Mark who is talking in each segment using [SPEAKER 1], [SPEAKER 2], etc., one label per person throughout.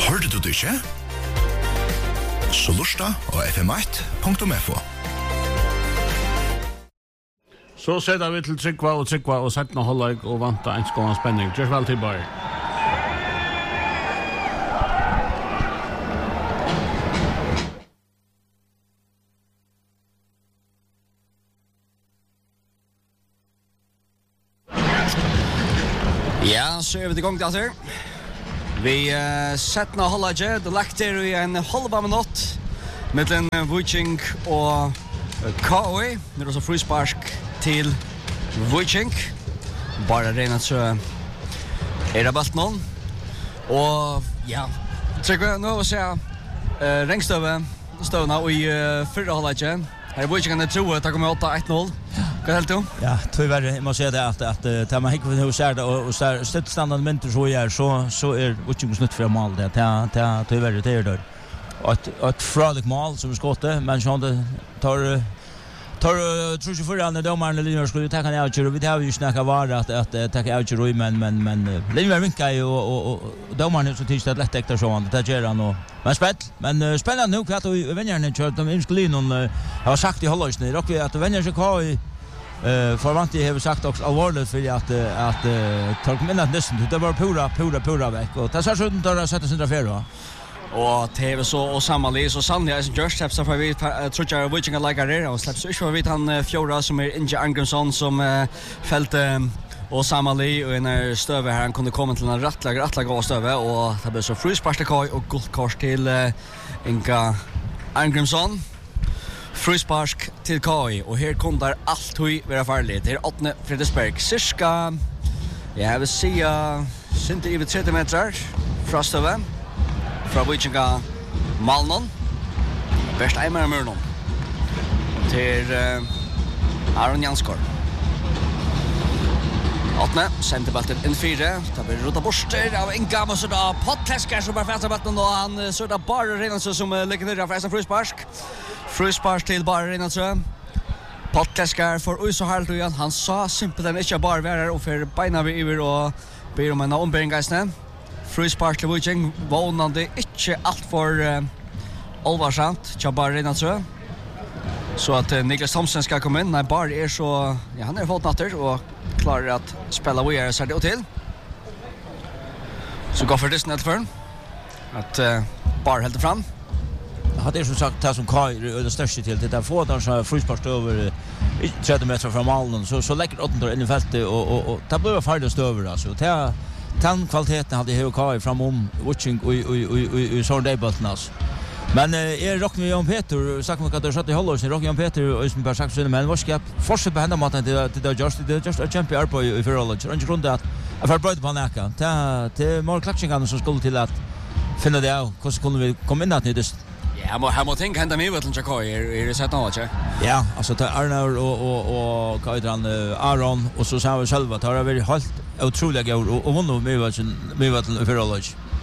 [SPEAKER 1] Hørte du det ikke? Så lusta og fm8.fo.
[SPEAKER 2] Så setter vi til Tryggva og setter noe halvleg og vanta en skående spenning. Gjør vel til bare.
[SPEAKER 3] Ja, så vi til gang til her. Vi setter noe halvleg, det lagt her i en halva minutt mellom Viking og KOI. Det er også frispark til Viking. Bare regnet så det balt noen. Og ja, Tryggve, nå har vi se Rengstøvene i fyrre halvleg. Her Viking er troet, det kommer 8-1-0. Hva helt du?
[SPEAKER 4] Ja, tyvärr jag måste säga det att tar man hickar för hus det och stödstandard mentor så Viking snutt för mål det tyvärr det är där. Ett fradigt mål som skottet men så tar tror ju för andra domaren Linus skulle ta kan jag vi har ju snacka var att ta out Roy men Linus vinkar ju och domaren så tyst att lätt efter så det gör han och men spännande nog att vännerna kört de skulle någon har sagt i halvårsne rock vi att vänner så kan Forvanti har sagt också allvarligt för att ta minnet nästan det var pura veck och ta så sjön där sätta sin affär
[SPEAKER 3] Og TV så og samali så sannlig som just steps for vi tror jeg Viking like der og släpps ikke for vi han fjorda som Inge Angrimsson som fälte og samali og en støve her han kunne komme til en rattlag og støve og det ble så frispark til Kai og guldkort til Inge Angrimsson. Frispark til Kai og her kunne der alt hui være farlig til 8. Fredriksberg cirka jeg vil si sinte i 30 meter fra støve fra Vikinga Malnon best eimer Mørnon til Aron Janskor 8. sendte ballen inn 4 da blir rota borster av en gammel så da Potlesker som bare fætter ballen og han så da bare Reinandsø som ligger nere fra en frispark til bare Reinandsø Potlesker for Uso Haraldøyan han sa simpelthen ikke bare være her og for beina vi iver og ber om en ombering frispark til Viking vånande ikke alt for alvarsamt til bare Reinandsø så at Niklas Thomsen skal komme inn nei bare så ja han fått natter og klarer at spela videre så det til så går for det snett for at bare helt fram
[SPEAKER 4] hade som sagt det som Kai det största till det där får där så frispark över 30 meter från målen så lägger åt in i fältet och det blir farligt över alltså den kvaliteten hade Heo Kai fram Viking och sån där bollarnas men rock med Jan Peter sagt man att det satt i hållås rock Jan Peter och som bara sagt så men vad ska fortsätta på hända maten det just a champion på i förhållande och inte grund att för bröd på näka till mål klatchingarna som skulle till att finna det av hur skulle vi komma in att det
[SPEAKER 3] ja men jag tänker hända mig vet inte Kai är det sett något
[SPEAKER 4] ja alltså det Arnold och Kaidran Aron och så sa vi själva att det har varit helt otroligt och vunnit med vad i förhållande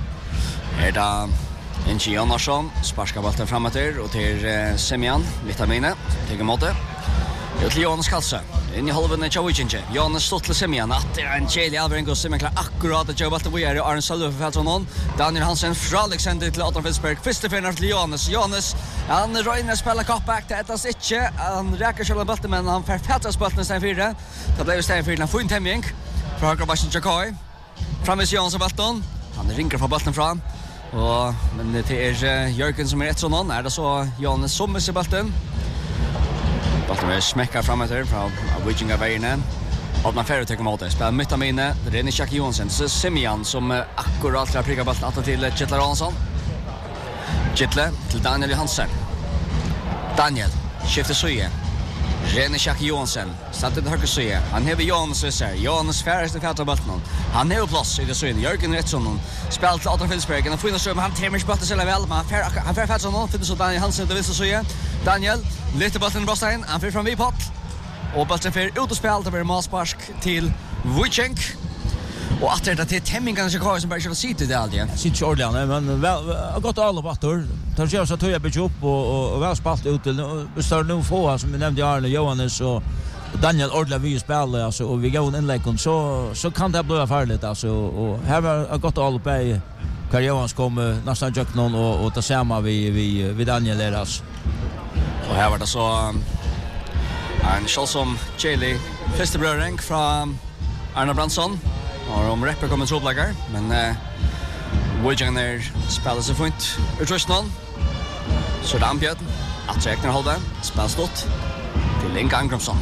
[SPEAKER 3] da Inge Jonasson sparskar bollen framåt och till Semjan Vitamine till måte och till Jonas Kalse in i halvan av Viking Jonas stod till Semjan att en Cheli Alvering och Semjan klar akkurat att jobba vi är Arne Salve för Fältson Daniel Hansen från Alexander till Adolf Felsberg första färden till Jonas han röjnar spela cutback till ettas inte han räcker själva bollen men han förfältas bollen sen 4 det blev sen 4 få in Temming från högra backen Jakoy framme till Jonas bollen han ringer från bollen fram och men det är Jörgen som är rätt så någon är det så Jonas som med bollen bollen är smäckar framåt här från Viking av vägen och man färre tycker mot det spelar mitt av minne det är Jack Johansson så Semjan som akkurat har prickat bollen att till Kittle Hansson Kittle till Daniel Hansen Daniel skiftar söje Jack Johansson satt det höger söje han har Jonas så Jonas färste färdar bollen han är plats i det söje Jörgen Retsson spelar till Adolf Felsberg och får ström han tämmer bollen så väl men han färdar så för det så Daniel Hansen det vill så söje Daniel lite bollen Brostein han får fram vid pott och bollen för ut och spel det blir målspark till Viking och att det till Temmingarna så som bara ska sitta det alltid
[SPEAKER 4] sitter ordentligt men väl gott alla battor tar sig så töja bit upp och väl spalt ut och står nu få som vi nämnde Arne Johannes och Daniel ordla vi spelar alltså och vi går in inlägg så kan det bli farligt alltså och här var gott alla på Per Johans kom nästan jag någon och ta samma vi Daniel Leras.
[SPEAKER 3] Och här var det så en skall som Chili Festerbröring från Arne Brandsson. Och de rapper kommer troplagar, men Wojciech spelar sig fint utrustning. Så det Ambjörn att räkna hålla spelar stort till Inga Angramsson.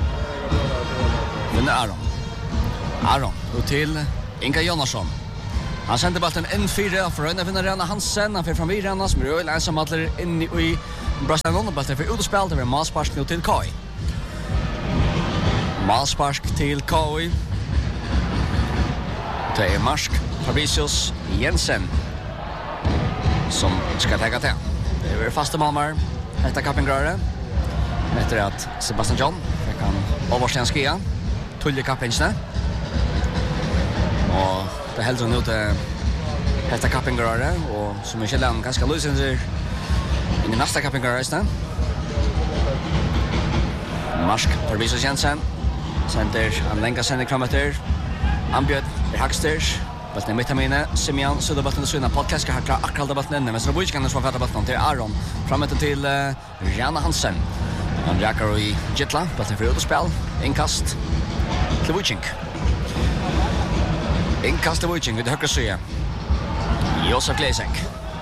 [SPEAKER 3] Men Aron och till Inga Jonasson. Han sände bollen in 4 för en vinner Rena Hansen. Han får fram vid Rena som är ensam allir in i Brasilien och bollen för utspel till Malspark nu till Kai. Malspark till Kai. Det är Marsk Fabricius Jensen som ska ta det. Det är fasta malmar. Detta kappingröre. Efter att Sebastian John fick han överstenskia. Tulle kappingne. Och det hälsar nu till detta kappingröre och som är källan ganska lösande in i nästa kappingröre istället. Marsk Fabricius Jensen. Center han länkar sen fram efter. Ambjörn Hacksters. Bollen med Tamina, Simeon så då bollen syna podcast ska ha akkurat bollen men så Wojciech kan svara bollen till Aron framåt till Rena Hansen. Han jackar i Jetla, bollen för utspel, inkast till Wojciech. Inkast till Wojciech vid högra sida. Josef Glesek.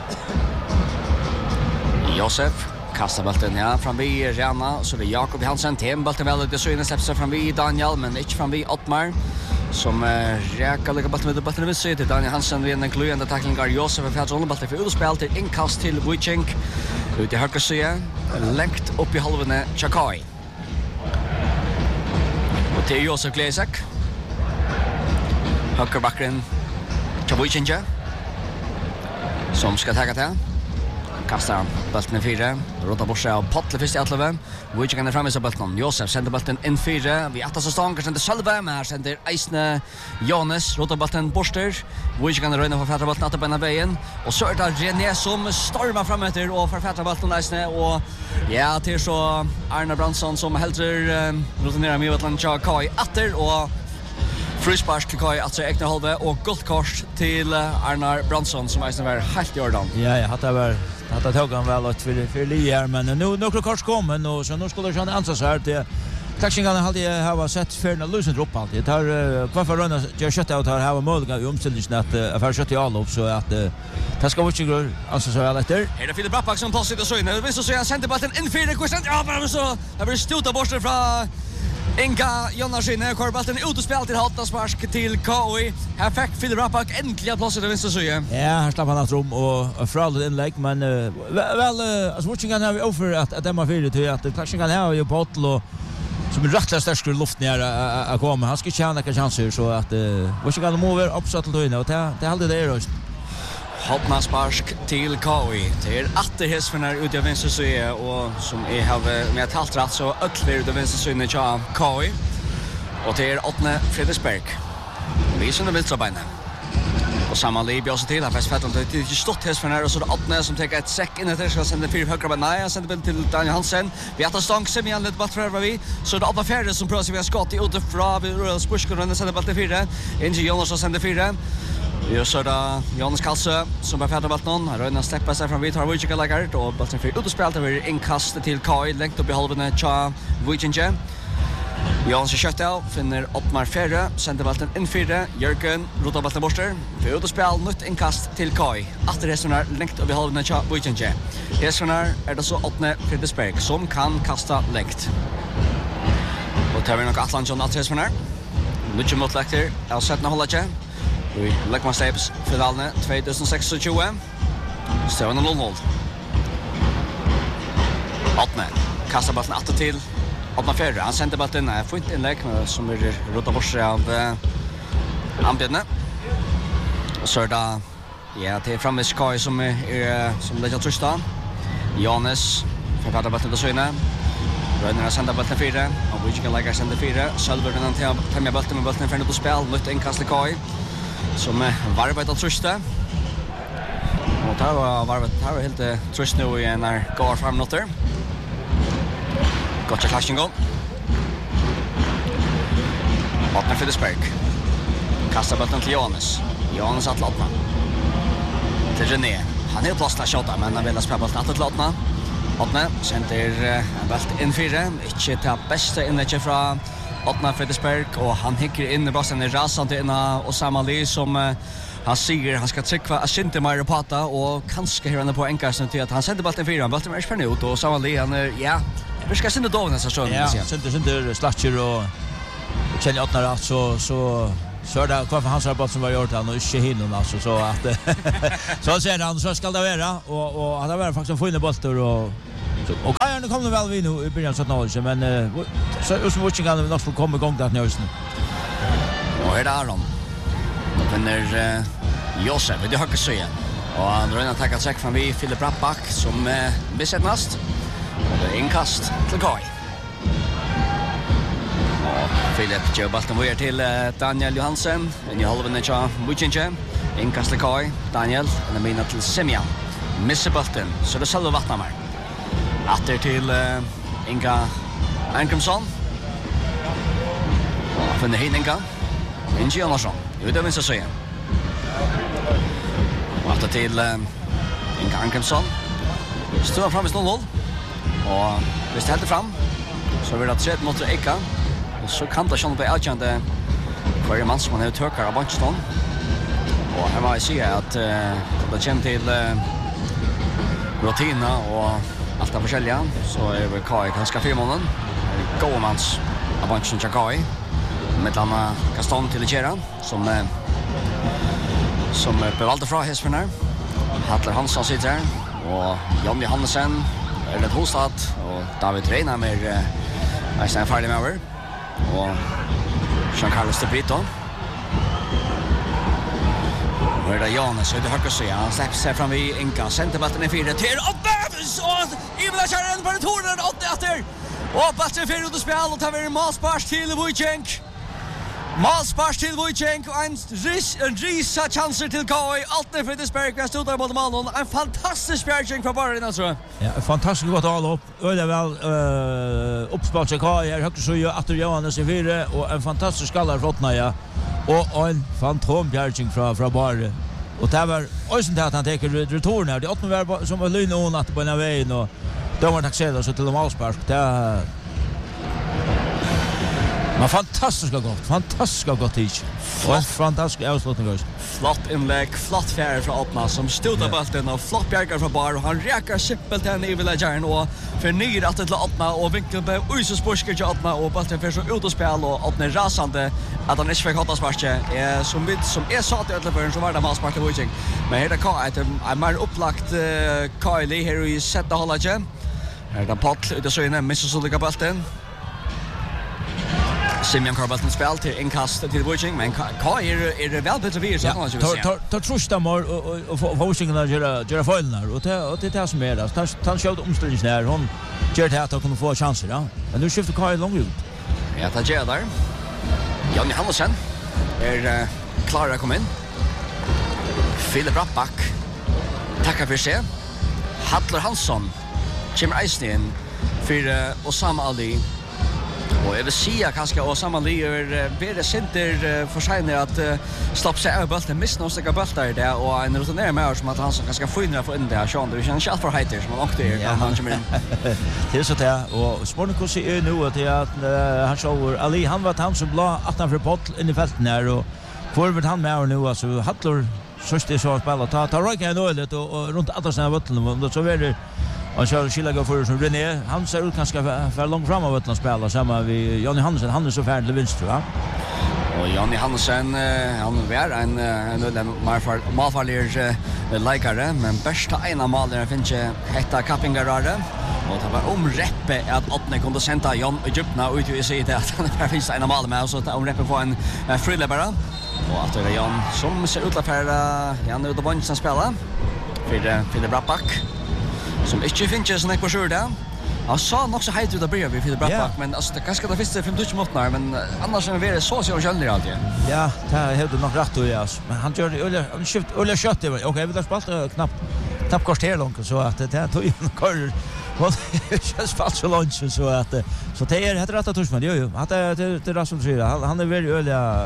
[SPEAKER 3] Josef kastar bollen fram vid Rena så det är Jakob Hansen till bollen väl det syna släpps fram vid Daniel men inte fram vid Ottmar. Som räkar lika bollen med bollen vid sig till Daniel Hansen vid en glödande tacklingar Josef och Fredrik bollen för utspel till inkast till Wojciech ut i högra sida längt upp i halvan Chakai och till Josef Glesek höger backen till Wojciech som ska ta det kastar bollen 4 rota bort sig av Pottle först i atleven Wojciech kan fram i bollen Josef sänder bollen in 4 vi attas stångar sänder själva men här sänder Eisne Jonas rota bollen borster Wojciech kan röna för färdra bollen att på vägen och så är det René som stormar framåt och för färdra bollen Eisne och ja till så Arne Brandsson som hälter rutinerar med bollen till Kai åter och frispark till Kai alltså Ekner halve och gott kors till Arne Brandsson som Eisne var helt i ordan.
[SPEAKER 4] Ja, hade tagit han väl åt för Lier men nu några kors kommer och så nu skulle han ansats här till taxingarna hade jag har sett förna lösen upp alltid. Det har kvar rönna jag kött ut här har möjlighet i omställningen att för kött i all så att det ska vara ju alltså så här efter.
[SPEAKER 3] Är det Filip Rappak som passar det så in. Det så han sänder bollen in 4%. Ja, men så det blir stota borster från Inga Jonasson korballen ut och spel till Haltaspark till KI. Här fick Filip Rappak äntligen plats i den vänstra sidan.
[SPEAKER 4] Ja, här slapp han att rum och fralle inlägg men väl alltså watchingen har vi över att dämma för det till att klassingen här ju på och som är rättla störst i luften här att komma. Han ska tjäna några chanser så att watchingen mover uppsatt till inne och det håller det röst.
[SPEAKER 3] Haltaspark till KI. Det är atterhästarna ut i vänstra sidan och som är har med halt rätt så öklar ut i vänstra sidan till KI. Och det är Åtne Fredriksberg. Vi som vill så bänna. Och samma liv också till. Han fast fattar det är stort häst för när och så det Åtne som tar ett säck in där ska sända fyra högra men nej, sänder bild till Daniel Hansen. Vi har stång Simeon lite bort för vi. Så det Åtne Färre som prövar sig skott i utifrån vid Royal Spushkor och sänder bollen 4. Inge Jonas som sänder 4. Vi så där Jonas Kalsö som har färdat bollen. Han rönnar släppa sig från vid har Wojciech lägger och bollen för ut och spelar över inkast till Kai längt upp i halvan Cha Wojciech. Jonas Schöttel finner Ottmar Ferre, sänder bollen in 4. Jörgen rotar bollen borster. För ut och spel nytt inkast till Kai. Efter resten längt upp i halvan Cha Wojciech. Resten är det så Åtne Fredriksberg som kan kasta längt. Och tar vi nog Atlanton att resten här. Mycket mot läkter. Jag sätter hålla inte. Vi lägger oss steps finalen 2026. Står det 0-0. Åtne kastar bollen åter till Åtne Ferre. Han sänder bollen fint inlägg som är rotat bort sig av Ambjörn. Och så är det ja, det är framme Sky som lägger trusta. Jonas författar bollen till Söjne. Rönner sänder bollen 4. Och Wojciech lägger sänder 4. Sölver den till med bollen för ut och spel. Nytt inkast till Kai. Som varvet att trusta. Och där var varvet här helt trust nu i när går fram noter. Gotcha clashing goal. Åtne Fredriksberg. Kastar bollen till Jonas. Jonas att Lottman. till René. Han är plats att skjuta men han vill spela bollen till Lottna. Lottna center bult in fyra. Inte ta bästa inlägget från Lottna Fredriksberg och han hickar in i basen i rasande inna och samma lis som han säger han ska trycka Asinte Maripata och kanske här på enkast till att han sänder bollen fyra. Bollen är spännande ut och samma lis han ja. Vi ska synda då nästa säsong.
[SPEAKER 4] Ja, synda slatcher och känner att när så är det kvar för hans rabatt som var gjort han och inte hinner alltså så att så ser han så ska det vara och han har varit faktiskt en fin bollar och Kajan kommer väl vi nu i början så att men så som watching kan vi nog komma igång där nu.
[SPEAKER 3] Och är det Aron. Och vinner Josef det har så igen. Och han drar in attackat säck från vi Filip Rappback som besättnast. Och det är inkast till Kai. Filip kör bollen vidare till Daniel Johansen. En i halvan av Buchinche. Inkast till Kai. Daniel och mina till Semjan. Missar bollen så det själva vattnar mer. Åter till Inga Ankrumsson. Och finner Hinninga. Inge Jonarsson. Ut av vänster sidan. Och åter till Inga Ankrumsson. Står fram i 0-0. Och hvis det helt fram så vill det tredje mot Eka. Och så kan det känna på avgörande varje man som har tökar av Bankstone. Och här var jag säga att det kommer till rutina och allt det forskjelliga så är det Kai ganska firmannen. Gåmans av Bankstone Chakai. Med Anna Kaston till Kjera som bevalde fra Hesperner. Hattler Hansson sitter här och Jan Johansen är det Hostad och David Reina med nästan färdig med över och Jean-Carlos de Brito. Och är det Janus ut i högre sida. Han släpper sig fram vid Inka. Centerbatten är 4 till Oppes! Och Ivala kör en på returen 8 efter. Och batten 4 ut och spel och tar vi en målspars till Wojciech. Målspars till Wojciech och en risa chanser till KI. Allt är Fredriksberg vi har stått där mot Malmö. En fantastisk spjärning för bara alltså.
[SPEAKER 4] Ja, fantastiskt gott all upp. Öde väl uppspalt sig KI här högst så ju att Johannes i 4 och en fantastisk skallar flottna ja. Och en fantomspjärning från bara. Och det var också att han tar returen här. Det åt var som var lyn och natt på den vägen och då var taxerad så till målspars. Det men fantastiskt gott hitch. Och fantastisk avslutning.
[SPEAKER 3] Flott inlägg, flott fjärde från Oppna som stod av bollen och flott bjärgar från Bar och han räcker simpelt till i Villagern och för nyr att till Oppna och vinkeln på Uisus Sporsker till Oppna och bollen för så ut och spel och Oppna rasande att han inte fick hotta sparke som är sa till Ötleförn så var det målspark till Wojciech. Men här är Kai ett mer upplagt Kylie här i sätta hålla igen. Här är det Pott ut och så inne missar så lika bollen. Simeon Karbalten spel till inkast till Wojciech men Kai är det väl bättre vi så kan man ju säga.
[SPEAKER 4] Ta trusta mer och Wojciech göra fejlar och det är som är det. Han skjuter omständigt där. Hon gör det att kunna få chanser ja. Men nu skiftar Kai långt ut.
[SPEAKER 3] Ja, det gör där. Jan Johansen är klar att komma in. Filip Rappback tackar för sig. Hattler Hansson kommer Eisnen för Osama Ali. Och jag vill säga kanske Osama Ali är bättre center för sig att släppa sig av bollen, missa några stycken bollar där och en rutinerad med som att han ganska finna för in där Sean. Det känns allt för heter som han åkte där han kommer in.
[SPEAKER 4] Det är så där och Spornikos är nu att han såg Ali han var han som blå utanför boll in i fältet där och forward han med nu alltså Hattler så det så spela ta röka nålet och runt alla sina bollar och så vidare. Och så skulle gå för som René han ser ut ganska för långt fram av att spela samma vi Johnny Hansen han är så färdig till vänster va.
[SPEAKER 3] Och Johnny Hansen han var en målfarlig likare men bästa ena mål där finns hetta Kappingarare och det var omreppe att Ottne kunde sända Jon Egyptna ut i sig att han finns ena mål med så att omreppe på en frillebara och att det är Jon som ser ut att färra Jan ut på bänken som spelar för det Rappback som inte finns sån på sjur där. Han sa nog så högt ut att börja vid Filip Rappback men alltså det kanske det finns 50 minuter men annars är det så självklart alltid.
[SPEAKER 4] Ja, det hade nog rätt att göra. Men han gör det han skift eller kött det. Okej, vi har spelat knappt kvarter långt så att det tog en kör. Och det spalt så långt så att så det är rätt att tuschman. Jo, att det är som säger han är väldigt öliga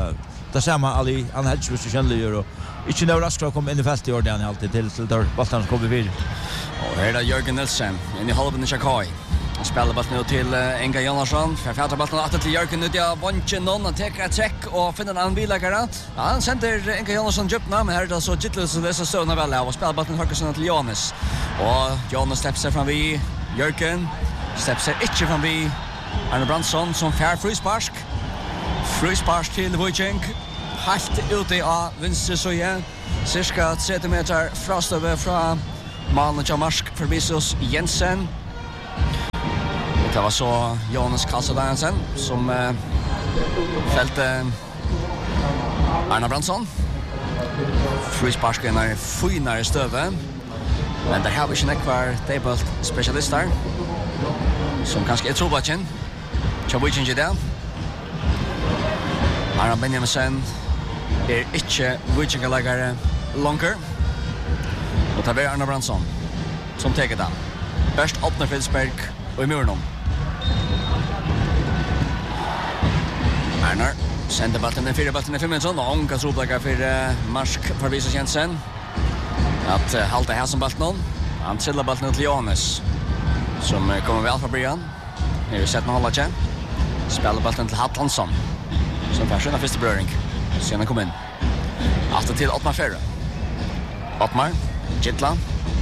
[SPEAKER 4] det samma Ali han helst så känner ju då. Inte några raskare kom in i fält i ordningen alltid till där bollen kommer vid.
[SPEAKER 3] Och här är Jörgen Nilsson in i halven i Chakai. Han spelar bollen nu till Enga Jonasson. Förfärdar bollen åter till Jörgen ut ja vanchen någon att ta ett check och finna en anbilagare. Ja, han sänder Enga Jonasson djupna men här är så Gittlus och det så stöna väl och spelar bollen Håkansson till Jonas. Och Jonas släpper sig fram vid Jörgen. Släpper sig inte fram vid Arne Brandsson som fär frispark. Frispark till Wojciech. Halt ute av vänster så igen. Cirka 30 meter frastöver från Malmö Jamask Förbisos Jensen. Det var så Jonas Kassadansen som fällde Arne Brandsson. Frisparken är finare stöve. Men där har vi inte kvar table specialister som kanske är trobatchen. Chabuichin i det. Arne Benjaminsen är inte Wojciech-läggare longer. Och det är Arne Brandsson som teker den. Bäst öppnar Filsberg och i muren. Arne sänder bollen i 4 bollen i 5 minuter och ångar trobläggar för Marsk Förbisos Jensen. Att halta här som bollen. Han trillar bollen till Jonas som kommer väl från början. Nu har vi sett någon hålla tjej. Spelar bollen till Hattlansson som får sina första beröring. Sen han kom in. Alltid till Ottmar Ferre. Ottmar, Gittla.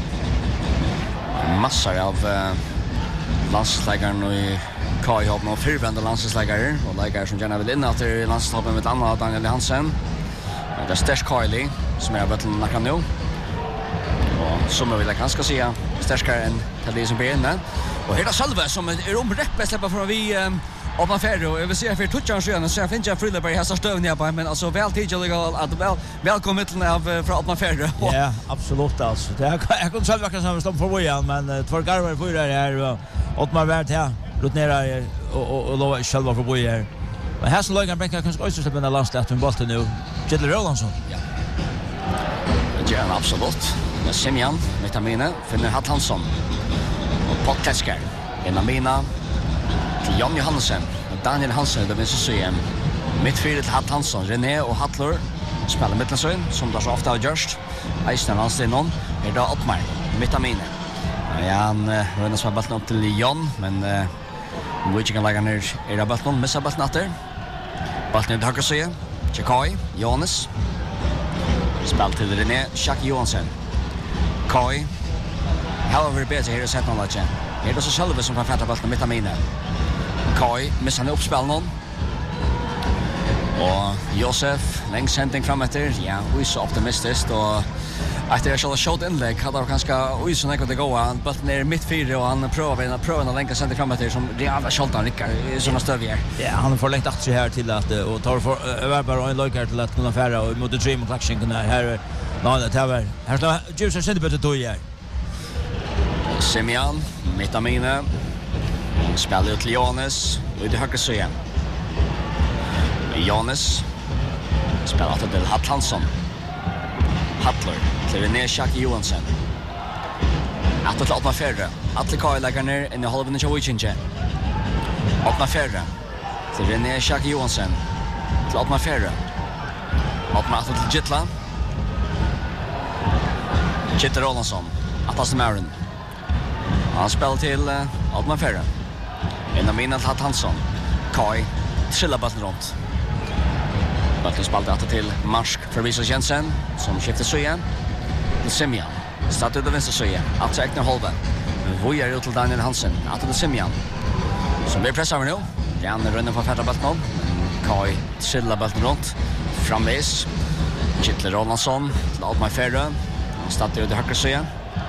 [SPEAKER 3] Massor av landsläggaren i KI-hoppen och fyrvända landsläggare. Och läggare som gärna vill in att det är landsläggaren med ett annat Daniel Hansen. Det är Sters Kylie som är av nakran nu. Och som jag vill ganska säga stärskare än det som blir inne. Och hela Salve som är omrätt bäst släppa från vi Ottmar Ferre och jag vill säga för touchar sjön så jag finns jag Frilleberg här så stövniga på men alltså väl tidigt att välkommen till av från Ottmar Ferre.
[SPEAKER 4] Ja, absolut alltså. Det jag kunde själv verka som för början men två garvar för det här Ottmar vart här rutnerar och lova själva för början. Men här så lägger Bänka kanske också släppa den last med bollen nu. Kjell Rolandsson.
[SPEAKER 3] Ja. Det gör han absolut. Med Semjan, Vitamine, finner Hattlansson. Och Pottesker. En Mina till Jan Johansen. Daniel Hansen, det minns så igen. Mittfyret till Hattlansson, René och Hattlor. Spelar mittlansön, som det så ofta har gjort. Eisen Hansen någon. Är då Ottmar, Vitamine. Ja, han rönnar som har bollen upp till Jan, men Wojciech kan lägga ner i rabatten, missar bollen efter. Bollen ut höger sida. Chakai, Jonas. Spel till René, Shaki Johansson. Kai. However, bättre här är sett någon läge. Är det så själva som kan fatta bollen med Tamina. Kai missar han uppspel någon. Och Josef, längs händning fram efter. Ja, vi är så optimistiskt och efter jag skulle shot inlägg hade han ganska oj så näkot det går. Bollen är mitt fyra och han prövar att länka händning fram efter som det andra skottan rycker i såna stövier.
[SPEAKER 4] Ja, han får längt att sig här till att och tar för bara en luggar till att kunna färra och mot Dream och Action kunna här. Nej, det var här står Juice sätter på det då igen.
[SPEAKER 3] Semjan, Vitamine. Spelar ut till Jonas och det höger så igen. Jonas spelar till Hattlansson. Hattler till René Shaki Johansson. Att till Ottmar Ferre. Att till Kai lägger ner in i halven i Wojciech. Ottmar Ferre till René Shaki Johansson. Till Ottmar Ferre. Ottmar till Gittla. Gitter Rolandsson. Attas Marin. Han spelar till Ottmar Ferre. En av mina till Hattlansson. Kai trillar bollen runt. Bollen spaltar till Marsk Förbisos Jensen som skiftar söja till Semjan. Start ut av vänster söja. Alltså Ekner Holben. Vojar ut till Daniel Hansen. Att till Semjan. Som blir pressar nu. Janne rönner på färda bollen. Kai trillar bollen runt. Framvis. Kittler Rolandsson till Ottmar Ferre. Start ut i höger söja.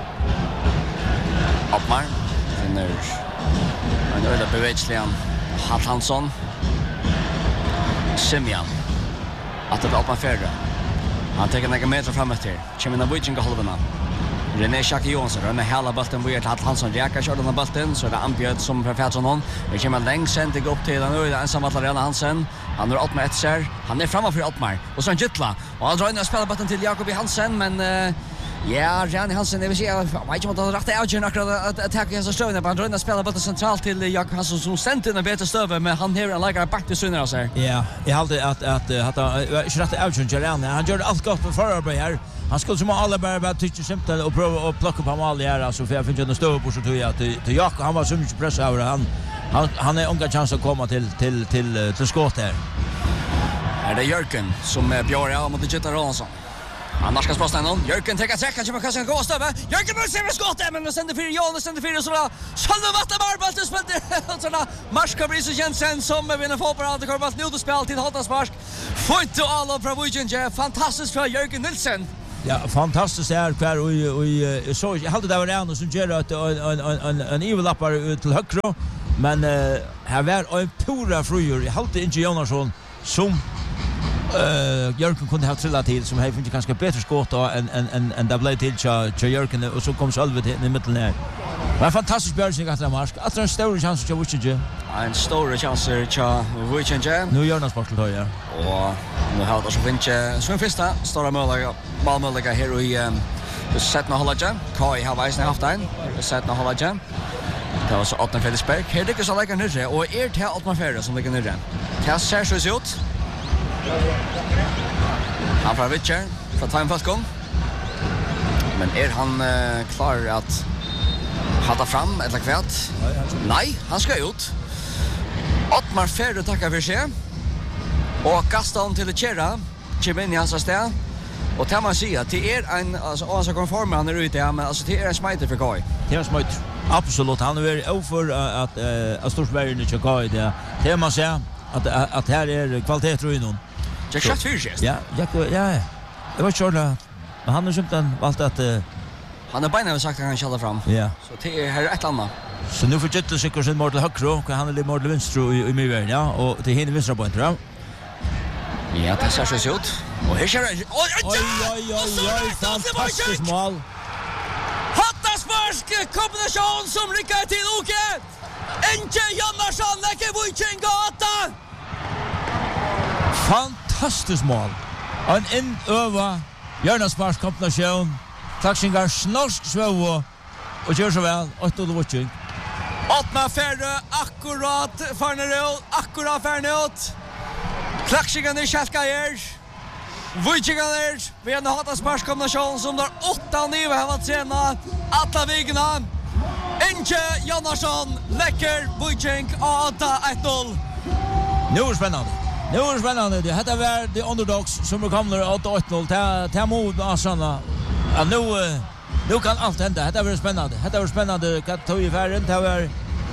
[SPEAKER 3] Ottmar. Finner en öde bevägsligen Hattlansson. Semjan. Att det Ottmar Ferre. Han tar några meter framåt här. Kommer in av Wojciech och håller René Shaki Johansson. René hela bollen via till Hattlansson. Räkar kör den av bollen. Så är det Ambjörd som förfärds honom. Det kommer längst sen till upp till den öde ensamma René Hansen. Han har Ottmar ett ser. Han är framme för Ottmar. Och så en Gittla. Och han drar in och spelar bollen till Jakob Hansen. Men Ja, Rani Hansen, jag vill säga, jag vet inte om det rätt avgörande akkurat att tacka hans stövna, men han drar spela både centralt till Jakob Hansen som sent in en bättre stöve, men han har en lägare back till synner så här.
[SPEAKER 4] Ja, jag hade att inte rätt avgörande Rani. Han gjorde allt gott på förarbete här. Han skulle som alla bara tycka simpelt och prova att plocka på mål här, alltså för jag finns ju en stöv på så tror jag till Jakob, han var så mycket press över han är unga chans att komma till skott här.
[SPEAKER 3] Är det Jörgen som björ av mot Gitta Ransson. Annars ska spasta någon. Jörgen tar träcka som kan gå stöva. Jörgen vill se med skottet men det sänder för Jan, sänder för så där. Själva vattnar barbalt och spelar såna Marska Brise Jensen som vinner fotboll alltid kommer att nu spel till Haltarspark. Fint och alla från Wigen. Fantastiskt från Jörgen Nilsson.
[SPEAKER 4] Ja, fantastiskt är kvar och så jag hade det var en som gör att en evlappar till högra men här var en pura frujur. Jag hade inte Jonasson som Jörgen kunde ha trillat till som har funnit ganska bättre skott än det blev till Jörgen och så kom Sölve i mitten där. Det var fantastiskt björnsing att han marsk. Att det är en stor chans till Wichenge.
[SPEAKER 3] En stor chans till Wichenge.
[SPEAKER 4] Nu gör han sportligt ja.
[SPEAKER 3] Och nu har det så finns som första stora målmöjliga här i Sättna Hållagen. Kai har väsen haft en. Sättna Hållagen. Det var så Ottman Fredriksberg. Här ligger så lägger nere och det Ottman Fredriksberg som ligger nere. Det ser så ut. Han får Witcher för Timefalcon. Men han klar att hata fram eller kvärt? Nej, han ska ut. Ottmar Fredriksberg tackar för sig. Och kastar han till Tjera. Kevin i hans stad. Och det man säger att det är en alltså konform han är ute ja, men alltså det är en smiter för Kai.
[SPEAKER 4] Det är en smiter. Absolut. Han är över att Storsbergen inte Kai det. Det man säger att här är kvalitet i någon.
[SPEAKER 3] Jag kört fyrst.
[SPEAKER 4] Ja. Det var kört. Men han har köpt en valt att
[SPEAKER 3] han har bara sagt att han ska fram.
[SPEAKER 4] Ja.
[SPEAKER 3] Så det är här ett annat.
[SPEAKER 4] Så nu får Jettle säkert sin mål till höger och han är lite mål till vänster i mittvägen ja och det hinner vänstra på tror jag.
[SPEAKER 3] Ja, det ser så ut. Och här kör
[SPEAKER 4] oj, fantastiskt mål.
[SPEAKER 3] Hattasparsk kombination som rycker till Oke. Enke Jannarsson lägger Wichen gata.
[SPEAKER 4] Fantastiskt mål. En öva Jörnarsparks kombination. Klaxingar snorsk svå och gör så väl 8-0 Wichen.
[SPEAKER 3] Ottmar Färre akkurat Färnöt. Klaxingar i Schalkajer. Wichen vi har Hattasparks kombination som där 8-9 har varit sena alla vägarna. Enke Jannarsson lägger Wichen 8-1-0.
[SPEAKER 4] Nu är det spännande. Det heter väl de underdogs som kommer 8-8-0 till mod Asana. Ja, nu kan allt hända. Det är spännande. Kan ta i färden till var.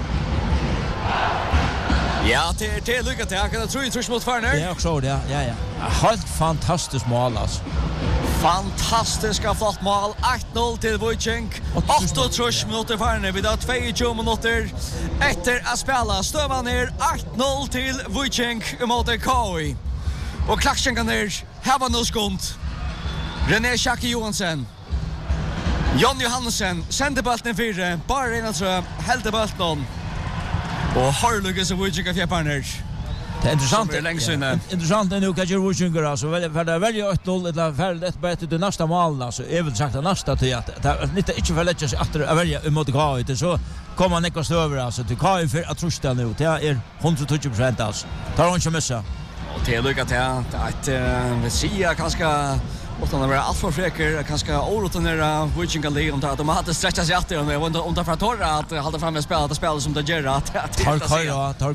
[SPEAKER 3] Ja, det är lyckat. Jag kan tro i trusch mot Färner.
[SPEAKER 4] Ja, också det. Ja. Helt fantastiskt mål alltså.
[SPEAKER 3] Fantastiska flott mål. 8-0 till Wichen. 8-3 minuter Färner. Vi har 22 minuter efter att spela. Stövan ner 8-0 till Wichen mot KI. Och klaxen ner. Här var skund. René Schacke Johansen. Jon Johansen sender bollen fyra. Bara en tror helt bollen. Och Harlugas och Wichen fjärparner.
[SPEAKER 4] Det är intressant nu kan ju Wichen alltså för det välja 8-0 eller för det bättre det nästa mål alltså är väl sagt att nästa till att det inte för lätt att välja mot KI det så kommer man inte över alltså till KI för att trusta nu det är 120% alltså tar hon inte missa
[SPEAKER 3] och det lyckas att vi ser kanske utan att vara allt för fräcker kanske orotonera Wichen kan lägga om att de hade stretchat sig att om de för att torra att hålla fram med spel som det gör att
[SPEAKER 4] tar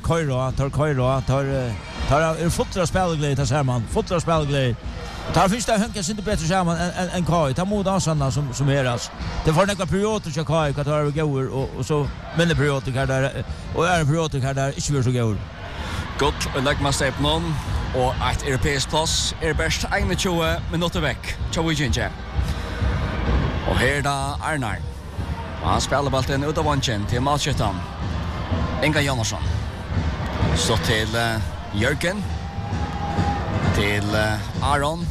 [SPEAKER 4] fotra spelglädje så här man fotra spelglädje tar första hönkas inte bättre samman än Kai tar mod Asana som är alltså det får några perioder så Kai kan ta över och så mindre perioder där och är perioder där inte så går
[SPEAKER 3] gott och lägg man sig på någon och ett europeisk plats bäst 21 minuter veck Wichen. Och här då Arnar. Han spelar bollen ut av vanchen till Malsjötan. Inga Jannarsson. Så till Jörgen. Till Aron.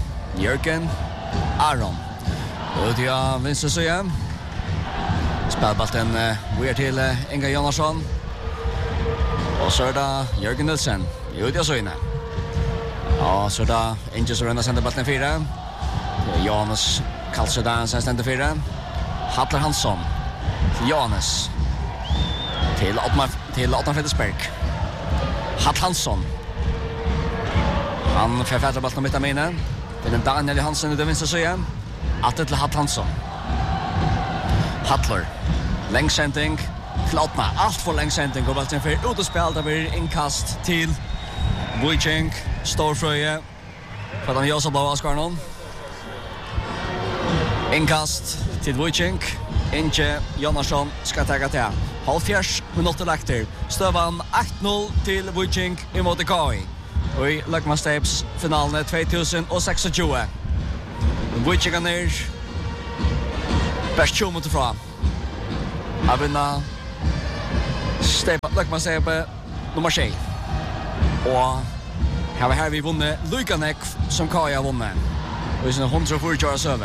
[SPEAKER 3] Och till vänster sida. Spelar bollen vidare till Inga Jannarsson. Och så är det Jörgen Nilsson. Ut i syne. Ja, så då Inge så rända sända bollen 4. Jonas Kalsedan sen ständer fyra. Hattler Hansson. Till Johannes. Till Ottmar Fredriksberg. Hatt Hansson. Han förfärdar bollen mitt av mina. Det är Daniel Johansson i den vänstra sidan. Att till Hatt Hansson. Hattler. Längsändning till Ottmar. Allt för längsändning och bollen för ut och spel där blir inkast till Wojciech. Storfröje. För den Josef blå avskarnon. Inkast till Wojciech. Inge Jonasson ska ta det. 70 minuter lagt till. Stövan 8-0 till Wojciech i mot KI. Och i Lökmansteps finalen 2026. Wojciech ner. Bäst 20 minuter fram. Avvinna Stepa Lökmanstep nummer 6. Och här vi vunnit Lukanek som KI har vunnit. Och i sina 140 server.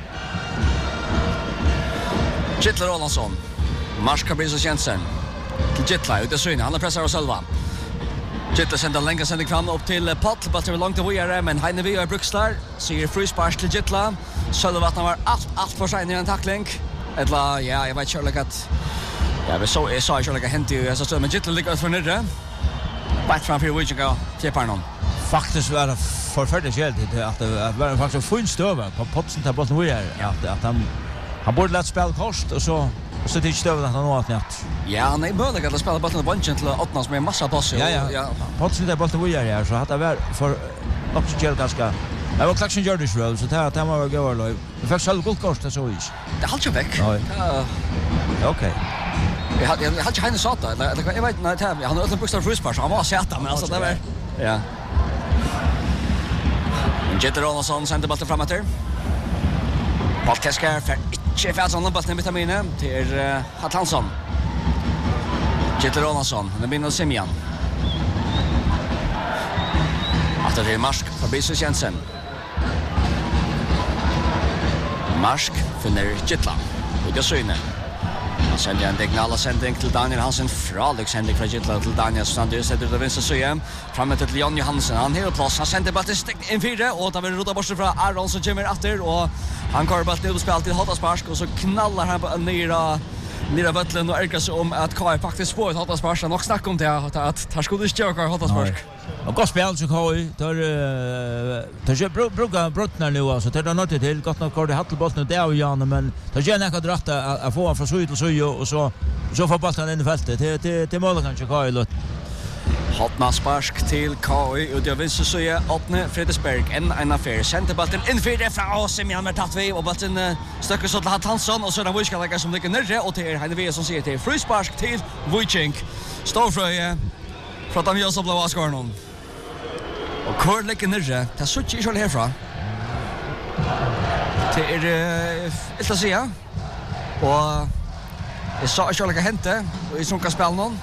[SPEAKER 3] Gittler Rolandsson. Marsk Fabricius Jensen. Till Gittler ut i syne. Han har pressar och själva. Gittler sänder länge sändning fram upp till Pott. Bara långt till vidare. Men Heine vi är Brukslar. Säger frispars till Gittler. Själva var allt för sig i en tackling. Eller ja, jag vet inte att... Ja, vi så jag inte att hänt i så men Gittler ligger för nere. Bätt framför Wojciech och tjepar någon.
[SPEAKER 4] Faktiskt var det förfärligt skäligt att det var faktiskt full stöva på Potsen där bollen var att han borde lätt spela kost och så det inte stöva att han åt natt.
[SPEAKER 3] Ja, han är möjligt att spela bollen bunchen till Ottmar med massa pass.
[SPEAKER 4] Ja. Potsen där bollen var så hade det för också gäll ganska. Jag var klaxen gör det så det var gå över. Vi fick själv guldkort så är.
[SPEAKER 3] Det håller ju väck.
[SPEAKER 4] Okej.
[SPEAKER 3] Jag hade inte henne satt där. Jag vet inte han har öppnat bokstav frispars. Han var sätta men alltså det var ja. Gittler Rolandsson sänder bollen framåt här. Balteska för inte färdsan bollen med Tamine till Hatt Hansson. Gittler Rolandsson, han vinner Semjan. Efter till Marsk Fabricius Jensen. Marsk finner Gittler. Och det syne. Han sänder en diagonal sändning till Daniel Hansen. Fralöksändning från Gittler till Daniel Sanders sätter det vänstra sidan. Framåt till Jan Johansen. Han har plats. Han sänder bara till stick in 4 och tar väl rota bort från Aron som kommer efter och han kör bara till spel till Hattasparsk och så knallar han på nere vattlen och ärkas om att KI faktiskt får ett Hattasparsk. Han har också snackat om det att här skulle inte göra Hattasparsk.
[SPEAKER 4] Och gott spel så KI tar brukar brottnar nu alltså det är något till gott nog går det Hattelbollen där och Jan men tar gärna kan dratta att få från syd till syd och så får bollen in i fältet till mål kanske KI låt.
[SPEAKER 3] Hattasparsk till KI och det vinner så är Ottmar Fredriksberg en affär centerbollen in för det från Semjan med tatt vi och bollen stöcker så till Hatt Hansson och så där Wojciech som ligger nere och till Heine vi som ser till frispark till Wojciech. Storfröje för att han gör så blå avskarnon. Och kör ligger nere. Det så inte själv härifrån. Det är inte att säga. Och jag sa att jag lägger hänte och i sånka spel någon.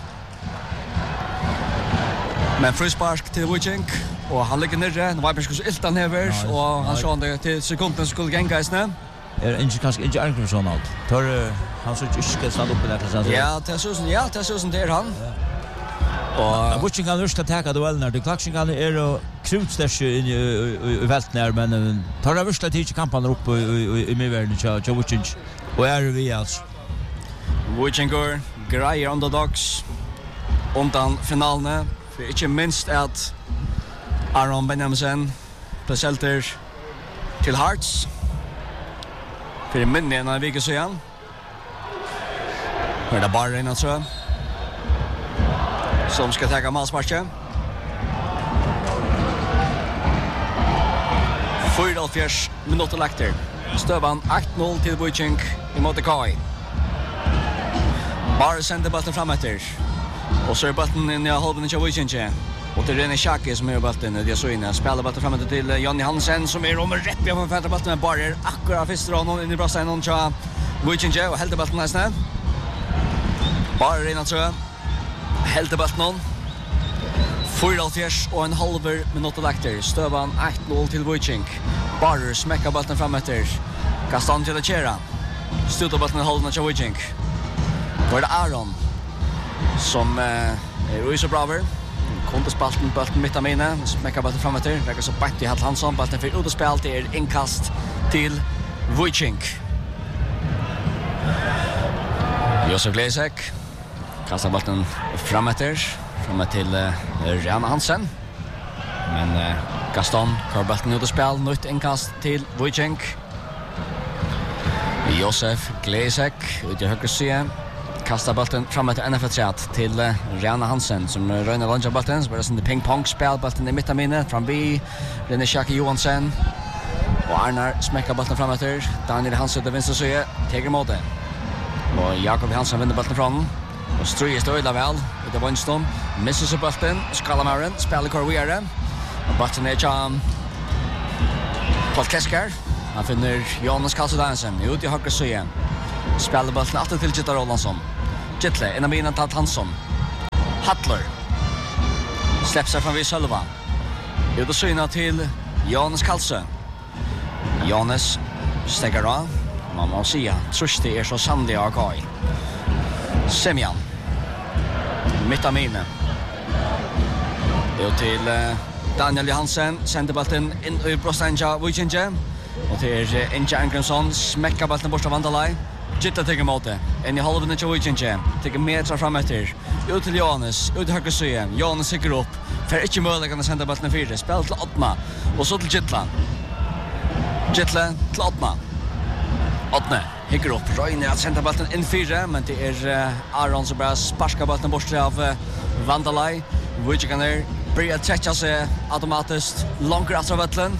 [SPEAKER 3] Men frispark till Wojciech och han ligger nere. Nu var det så iltan hevers och han sa det till sekunden skulle gänga i snö.
[SPEAKER 4] Inte kanske inte Arngrimsson allt. Tar han så inte ska stanna upp där så.
[SPEAKER 3] Ja, det är så det är han.
[SPEAKER 4] Och Wojciech kan rusta tacka då när det klaxen kan är och krutstäsch i fält när men tar det första tid i kampen upp i medvärden så Wojciech och är vi alltså.
[SPEAKER 3] Wojciech går grejer underdogs undan finalen. För inte minst att Aron Benjaminsen placerar till Hearts. För minne en av veckan sedan. Hör det bara in alltså. Som ska ta målsparken. 44 minuter lagt där. Stövan 8-0 till Wojciech i mot KI. Bara sänder bollen framåt där. Och så är bollen in i halvan av Wojciech. Och det är René Schacke som är bollen. Det är så inne. Spelar bollen framåt till Jonny Hansen som är om rätt på för bollen med bara akkurat första någon in i bröstet någon så Wojciech och helt bollen nästan. Bara René så helt bollen. 44 och en halv minut lagt där. Stövan 8-0 till Wojciech. Bara smäcka bollen framåt där. Kastan till Chera. Stöter bollen i halvan av Wojciech. Då är det Aron som är Ruiz och Braver. Kontospalten bollen mitt av mina. Smäcka bollen framåt där. Räcker så back till Hatt Hansson. Bollen för ut och spel till inkast till Wojcik. Josef Glesek. Kastar bollen framåt till Rana Hansen. Men Gaston kör bollen ut och spel, nytt inkast till Wojcik. Josef Glesek ut i höger sida. Kastar bollen framåt till NFL-träet till Rana Hansen som röjnar lunge bollen. Så börjar det ping-pong spel, bollen i mitten minne. Frambi René Schacke Johansen. Och Arnar smäcker bollen framåt till Daniel Hansen till vänster sida. Teger mot det. Och Jakob Hansen vinner bollen från. Och Strøye støyla vel ut av Winston. Misser seg bollen. Skalamaren spiller korviere. Og bollen til Paul Keskar. Han finner Jonas Kalsedansen ut i høyre side. Spiller bollen atter til Gitta Rolandsson. Gittle innan bilen til Hansson. Hattler. Släpper seg framvid Sølva. Ut og syna til Jonas Kalse. Jonas steger av. Man må si at Trusti så sannlig av Kai. Semjan. Mitt av mine. Det är till Daniel Johansen. Sänder bollen in i Brostanja Wojcinje. Och till Inja Ankronsson. Smäcker bollen bort av Vandalaj. Gitta tycker mot det. In i halven till Wojcinje. Tycker meter fram efter. Ut till Johannes. Ut i höger sida. Johannes sikker upp. För inte möjligt att sända bollen fyra. Spel till Ottma. Och så till Gittla. Gittla till Ottma. Ottne. Hickar upp, Røyne att sända bollen in fyra, men det Aron som bara sparskar bollen bort av Vandalaj. Wojcikaner börjar träcka sig automatiskt långt efter bollen.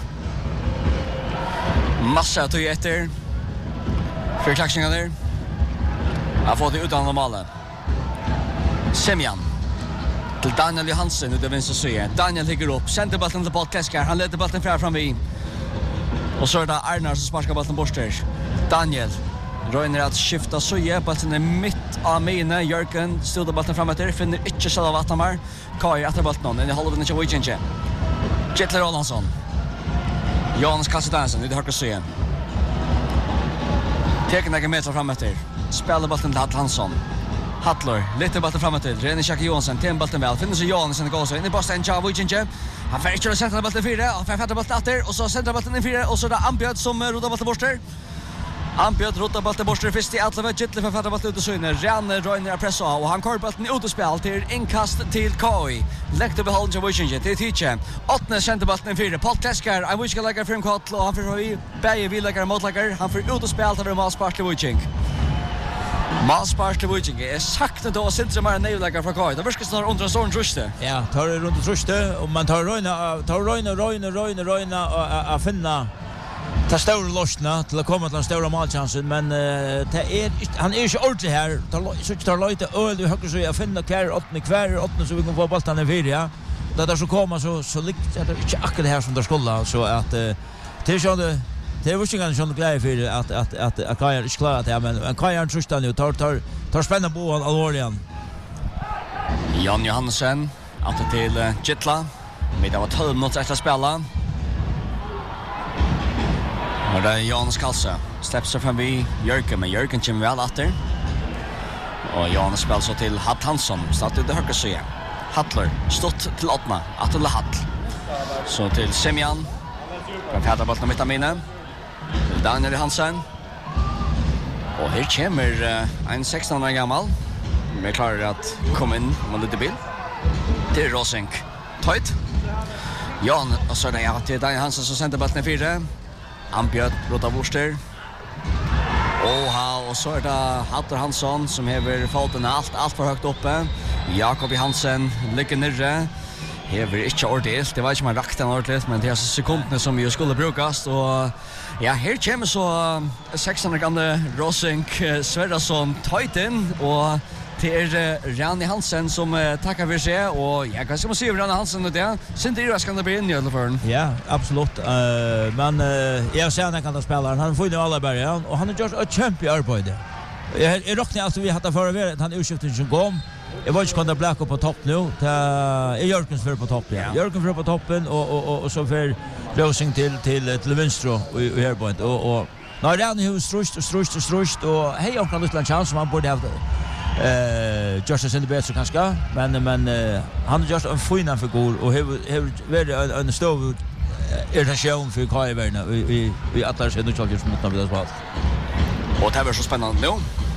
[SPEAKER 3] Massa tog efter. För klaxningar. Jag får det utan normala. Semjan. Till Daniel Johansen ut av vänster sida. Daniel hickar upp, sänder bollen till Paul Keskar. Han leder bollen fram vid. Och så det Arnar som sparskar bollen bort där. Daniel Røyner at skifta søye, bollen mitt av mine, Jørgen stod bollen framåt der, finner ikke selv av Attamar, Kai etter bollen, inn i halvånden til Wojcinje. Gittler Rolandsson, Jonas Kalsedansen, ut i høyre søye. Teker ikke meter framåt der, spiller bollen til Hatt Hansson. Hattler, litt bollen framåt der, René Schacke Johansen, til bollen vel, finner seg Jonas inn i gåse, inn i bosten til Wojcinje. Han får ikke å sende bollen 4, han får fatte bollen etter, og så sender bollen inn 4, og så det Ambjød som rodar bollen bort der. Ambjød rotar bollen bort först i Atleve, Gittle för fatta bollen ut och syner. Rane Røyner pressa och han kör bollen ut och spel till inkast till Kai. Lägger till behalden till Wojcinje till Tiche. Åttne sände bollen 4. Paul Keskar, I wish lägger fram Kotl och han får vi bäge vill lägga motlägger. Han får ut och spel till Malspart till Wojcink. Malspart till Wojcink är sagt då sitter man en lägger för Kai. Det verkar snarare under en sån truste.
[SPEAKER 4] Ja, tar det runt truste och man tar Røyne och finna ta stora lossna till att komma till den stora målchansen, men han är ju inte ordentlig här. Så tar lite öl i höger så jag finner kvar så vi kan få bollen i fyra. Då där så kommer så likt det inte akkurat det här som det skulle, så att det är så det var ju inte glädje för att Kai är klar det, men Kai är trust nu tar spänna på allvarligen.
[SPEAKER 3] Jan Johansen att till Gittla. Med det var 12 minuter efter spela. Och det är Jonas Kalse. Släpper sig fram vid Jørgen, men Jørgen kommer väl efter. Och Jonas spelar så till Hatt Hansson. Start ut i höger sida. Hattler. Stått till Ottma. Attla Hattl. Så till Semjan. Kan färdra bollen mitt av minne. Till Daniel Hansen. Och här kommer en 16 år gammal. Vi klarar att komma in om en liten bil. Till Rosink. Töjt. Jan, och så är det till Daniel Hansen som sänder bollen i 4. Ambjød Rota Worster. Och så är det Hatter Hansson som hever foten allt för högt uppe. Jakob Hansen ligger nere. Hever inte ordentligt. Det var inte man rakt den ordentligt, men det är sekunderna som vi skulle brukas. Och ja, här kommer så 600 gamla Rosink Sverrason Tøyten och det Rani Hansen som tackar för sig, och jag kan säga om Rani Hansen och det. Sen det ska det bli in i alla fall.
[SPEAKER 4] Ja, absolut. Men jag ser han kan spela. Han får ju alla början och han har gjort ett kämpearbete. Jag räknar alltså vi hade förra han urskiftningen som kom. Jag var inte kunna blacka på topp nu. Är Jørgen för på topp. Ja. Jørgen för på toppen och så för Rosing till vänster och här på och när Rani hus strust och hej och kan en chans som han borde ha Justus in the best kanske, men han har just en fin figur och har varit en stor irritation för Kajverna vi alla ser nu chans mot Navidas Vall.
[SPEAKER 3] Och det var så spännande nu.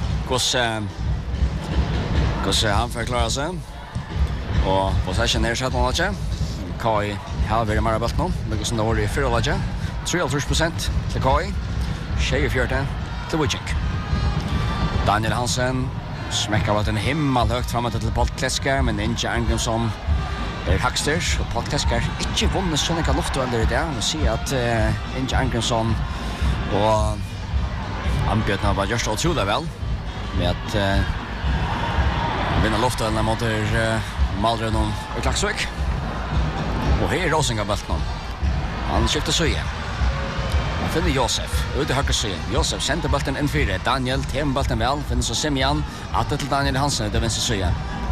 [SPEAKER 3] Hur han förklarar sig. Och på session är så att man inte Kai har varit mer bult nu. Men som det var i förra laget. 33% till Kai. 24% till Witchink. Daniel Hansen smäcker vart en himmel högt framåt till Paul Klesker men inte Angelsson Hacksters och Paul Klesker inte vunnit så mycket luft under det där och se att inte Angelsson och Ambjörna var just otroligt väl med att vinna luft under mot Malrön och Klaxvik. Och här är Rosengabulten. Han skiftar så igen. Han finner Josef ut i höger siden. Josef sender bulten inn 4. Daniel temer bulten väl. Finner så Semjan. Atte til Daniel Hansen ut i venstre siden.